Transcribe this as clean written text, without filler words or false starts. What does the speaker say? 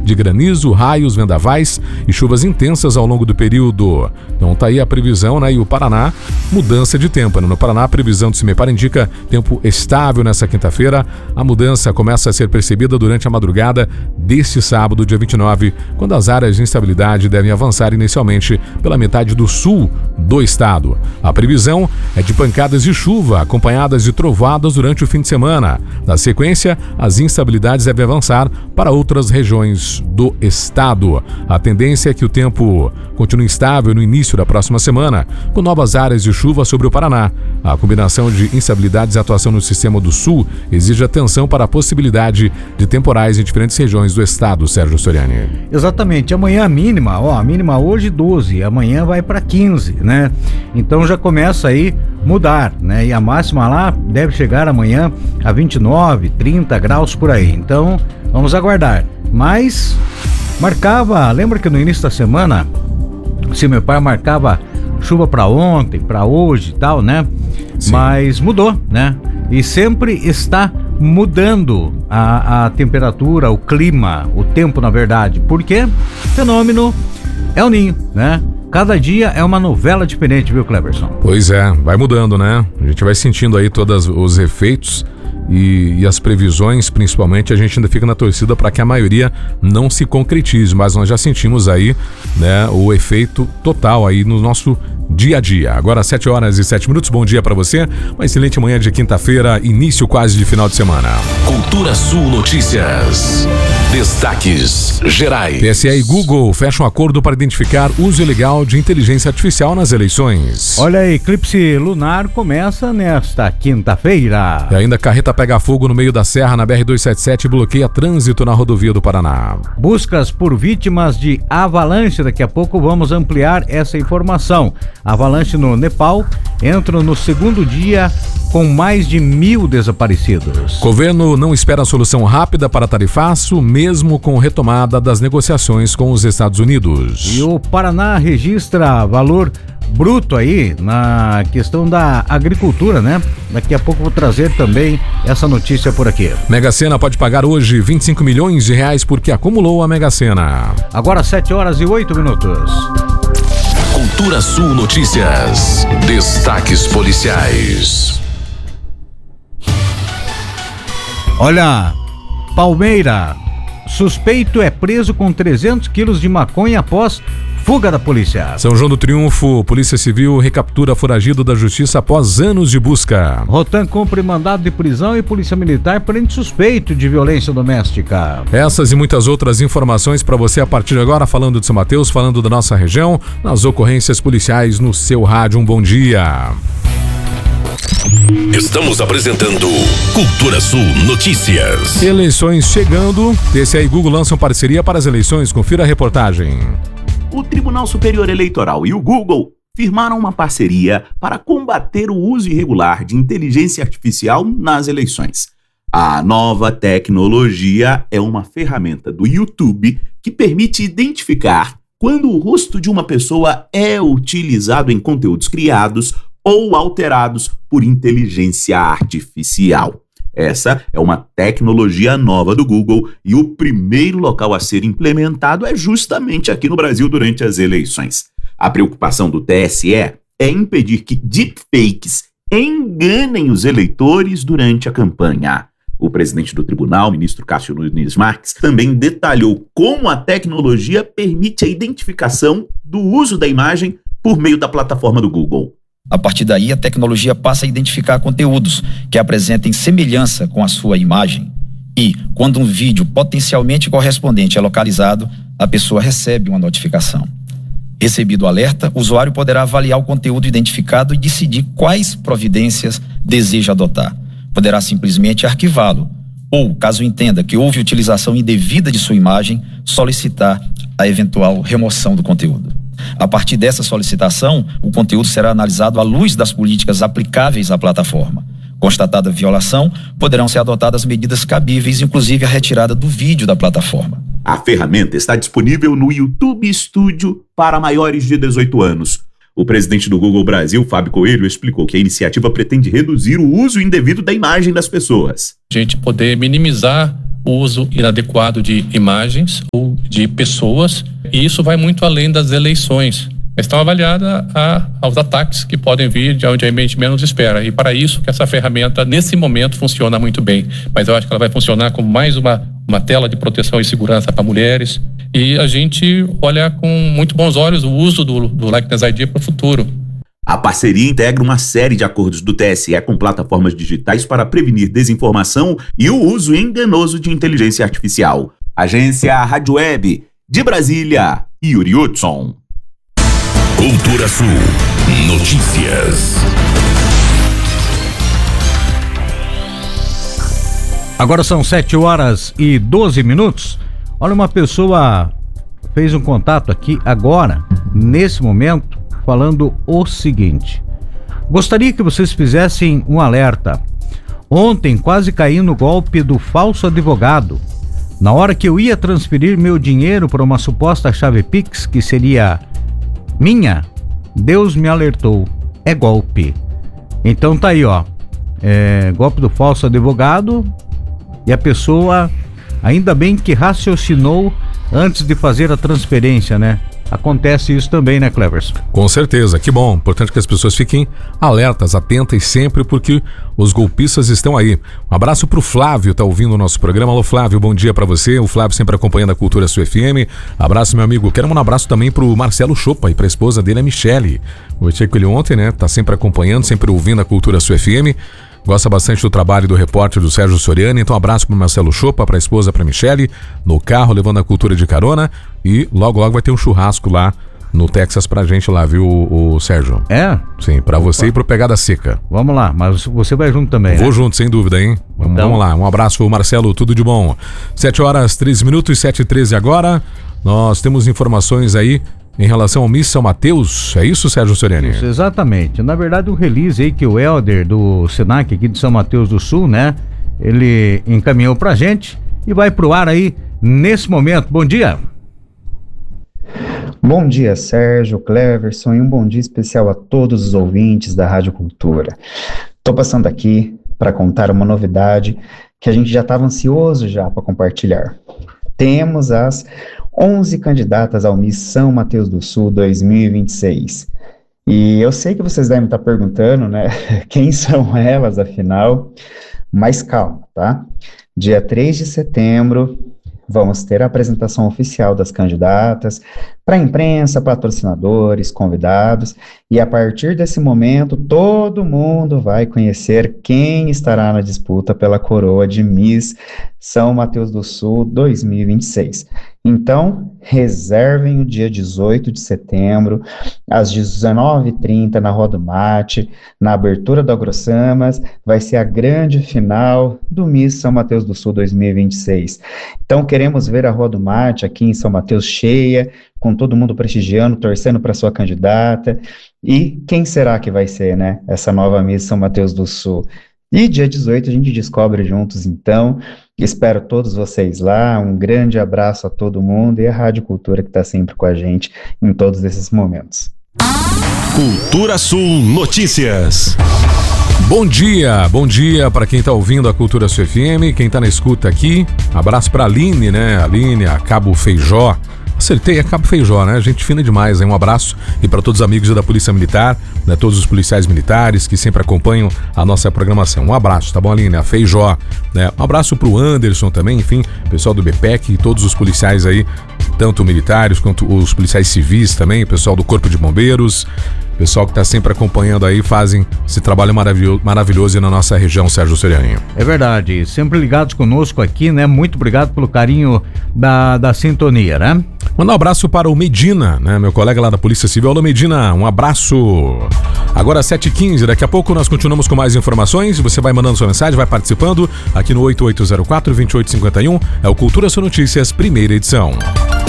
de granizo, raios, vendavais e chuvas intensas ao longo do período. Então tá aí a previsão, né? E o Paraná, mudança de tempo, né? No Paraná, a previsão do CIMEPAR indica tempo estável nessa quinta-feira. A mudança começa a ser percebida durante a madrugada deste sábado, dia 29, quando as áreas de instabilidade devem avançar inicialmente pela metade do sul do estado. A previsão é de pancadas de chuva, acompanhadas de trovadas durante o fim de semana. Na sequência, as instabilidades devem avançar para outras regiões do estado. A tendência é que o tempo continue instável no início da próxima semana, com novas áreas de chuva sobre o Paraná. A combinação de instabilidades e atuação no sistema do sul exige atenção para a possibilidade de temporais em diferentes regiões do estado, Sérgio Soriani. Exatamente. Amanhã a mínima hoje 12, amanhã vai para 15, né? Então já começa aí mudar, né? E a máxima lá deve chegar amanhã a 29, 30 graus por aí. Então vamos aguardar. Mas lembra que no início da semana o CIMEPAR marcava chuva para ontem, para hoje e tal, né? Sim. Mas mudou, né? E sempre está mudando a temperatura, o clima, o tempo, na verdade. Por quê? Fenômeno El Niño, né? Cada dia é uma novela diferente, viu, Cleverson? Pois é, vai mudando, né? A gente vai sentindo aí todos os efeitos e as previsões, principalmente, a gente ainda fica na torcida para que a maioria não se concretize, mas nós já sentimos aí, né, o efeito total aí no nosso dia a dia. Agora 7h07, bom dia para você, uma excelente manhã de quinta-feira, início quase de final de semana. Cultura Sul Notícias. Destaques gerais. TSE e Google fecham acordo para identificar uso ilegal de inteligência artificial nas eleições. Olha aí, eclipse lunar começa nesta quinta-feira. E ainda carreta pega fogo no meio da serra na BR-277 e bloqueia trânsito na rodovia do Paraná. Buscas por vítimas de avalanche, daqui a pouco vamos ampliar essa informação. Avalanche no Nepal entra no segundo dia com mais de 1.000 desaparecidos. Governo não espera solução rápida para tarifaço, mesmo com retomada das negociações com os Estados Unidos. E o Paraná registra valor bruto aí na questão da agricultura, né? Daqui a pouco vou trazer também essa notícia por aqui. Mega Sena pode pagar hoje 25 milhões de reais porque acumulou a Mega Sena. Agora 7h08. Cultura Sul Notícias. Destaques policiais. Olha, Palmeira, suspeito é preso com 300 quilos de maconha após fuga da polícia. São João do Triunfo, Polícia Civil recaptura foragido da justiça após anos de busca. Rotan cumpre mandado de prisão e Polícia Militar prende suspeito de violência doméstica. Essas e muitas outras informações para você a partir de agora, falando de São Mateus, falando da nossa região, nas ocorrências policiais no seu rádio. Um bom dia. Estamos apresentando Cultura Sul Notícias. Eleições chegando. TSE e Google lançam parceria para as eleições. Confira a reportagem. O Tribunal Superior Eleitoral e o Google firmaram uma parceria para combater o uso irregular de inteligência artificial nas eleições. A nova tecnologia é uma ferramenta do YouTube que permite identificar quando o rosto de uma pessoa é utilizado em conteúdos criados ou alterados por inteligência artificial. Essa é uma tecnologia nova do Google e o primeiro local a ser implementado é justamente aqui no Brasil durante as eleições. A preocupação do TSE é impedir que deepfakes enganem os eleitores durante a campanha. O presidente do tribunal, ministro Cássio Nunes Marques, também detalhou como a tecnologia permite a identificação do uso da imagem por meio da plataforma do Google. A partir daí, a tecnologia passa a identificar conteúdos que apresentem semelhança com a sua imagem. E, quando um vídeo potencialmente correspondente é localizado, a pessoa recebe uma notificação. Recebido o alerta, o usuário poderá avaliar o conteúdo identificado e decidir quais providências deseja adotar. Poderá simplesmente arquivá-lo, ou, caso entenda que houve utilização indevida de sua imagem, solicitar a eventual remoção do conteúdo. A partir dessa solicitação, o conteúdo será analisado à luz das políticas aplicáveis à plataforma. Constatada a violação, poderão ser adotadas medidas cabíveis, inclusive a retirada do vídeo da plataforma. A ferramenta está disponível no YouTube Studio para maiores de 18 anos. O presidente do Google Brasil, Fábio Coelho, explicou que a iniciativa pretende reduzir o uso indevido da imagem das pessoas. A gente poder minimizar o uso inadequado de imagens ou de pessoas, e isso vai muito além das eleições. Estão avaliadas aos ataques que podem vir de onde a gente menos espera. E para isso que essa ferramenta, nesse momento, funciona muito bem. Mas eu acho que ela vai funcionar como mais uma tela de proteção e segurança para mulheres. E a gente olha com muito bons olhos o uso do Likeness ID para o futuro. A parceria integra uma série de acordos do TSE com plataformas digitais para prevenir desinformação e o uso enganoso de inteligência artificial. Agência Rádio Web, de Brasília, Yuri Hudson. Cultura Sul Notícias. Agora são 7h12. Olha, uma pessoa fez um contato aqui agora, nesse momento, falando o seguinte: gostaria que vocês fizessem um alerta. Ontem quase caí no golpe do falso advogado. Na hora que eu ia transferir meu dinheiro para uma suposta chave Pix, que seria minha, Deus me alertou. É golpe. Então tá aí, ó. Golpe do falso advogado. E a pessoa, ainda bem que raciocinou antes de fazer a transferência, né? Acontece isso também, né, Clevers? Com certeza, que bom. Importante que as pessoas fiquem alertas, atentas sempre, porque os golpistas estão aí. Um abraço pro Flávio, tá ouvindo o nosso programa. Alô, Flávio, bom dia pra você. O Flávio sempre acompanhando a Cultura Sul FM. Abraço, meu amigo. Quero mandar um abraço também pro Marcelo Chopa e pra esposa dele, a Michele. Conversei com ele ontem, né? Tá sempre acompanhando, sempre ouvindo a Cultura Sul FM. Gosta bastante do trabalho do repórter do Sérgio Soriani. Então, um abraço pro Marcelo Chopa, pra esposa, pra Michele, no carro, levando a cultura de carona. E logo vai ter um churrasco lá no Texas pra gente lá, viu, o Sérgio? É? Sim, pra você e pro Pegada Seca. Vamos lá, mas você vai junto também, Vou né? junto, sem dúvida, hein? Então... Vamos lá, um abraço, Marcelo, tudo de bom. 7h13, 7h13 agora. Nós temos informações aí em relação ao Miss São Mateus, é isso, Sérgio Soriani? Isso, exatamente. Na verdade, o release aí que o Helder do Senac aqui de São Mateus do Sul, né? Ele encaminhou pra gente e vai pro ar aí nesse momento. Bom dia! Bom dia, Sérgio, Cleverson, e um bom dia especial a todos os ouvintes da Rádio Cultura. Estou passando aqui para contar uma novidade que a gente já estava ansioso já para compartilhar. Temos as 11 candidatas ao Miss São Mateus do Sul 2026. E eu sei que vocês devem estar perguntando, né, quem são elas, afinal, mas calma, tá? Dia 3 de setembro, vamos ter a apresentação oficial das candidatas para a imprensa, patrocinadores, convidados, e a partir desse momento todo mundo vai conhecer quem estará na disputa pela coroa de Miss São Mateus do Sul 2026. Então, reservem o dia 18 de setembro, às 19h30, na Rua do Mate, na abertura do AgroSamas, vai ser a grande final do Miss São Mateus do Sul 2026. Então, queremos ver a Rua do Mate aqui em São Mateus cheia, com todo mundo prestigiando, torcendo para sua candidata. E quem será que vai ser, né, essa nova Miss São Mateus do Sul? E dia 18 a gente descobre juntos, então. Espero todos vocês lá, um grande abraço a todo mundo e a Rádio Cultura que está sempre com a gente em todos esses momentos. Cultura Sul Notícias. Bom dia para quem está ouvindo a Cultura Sul FM, quem está na escuta aqui. Abraço para a Aline, né? Aline, a Cabo Feijó. Acertei, é Cabo Feijó, né? Gente fina demais, hein? Um abraço e para todos os amigos da Polícia Militar, né? Todos os policiais militares que sempre acompanham a nossa programação. Um abraço, tá bom, Aline? A Feijó, né? Um abraço pro Anderson também, enfim, pessoal do BPEC e todos os policiais aí, tanto militares quanto os policiais civis também, pessoal do Corpo de Bombeiros, pessoal que está sempre acompanhando aí, fazem esse trabalho maravilhoso na nossa região, Sérgio Soriani. É verdade, sempre ligados conosco aqui, né? Muito obrigado pelo carinho da sintonia, né? Mandar um abraço para o Medina, né? Meu colega lá da Polícia Civil. Alô, Medina, um abraço. Agora 7h15, daqui a pouco nós continuamos com mais informações. Você vai mandando sua mensagem, vai participando aqui no 8804-2851. É o Cultura Sul Notícias, primeira edição.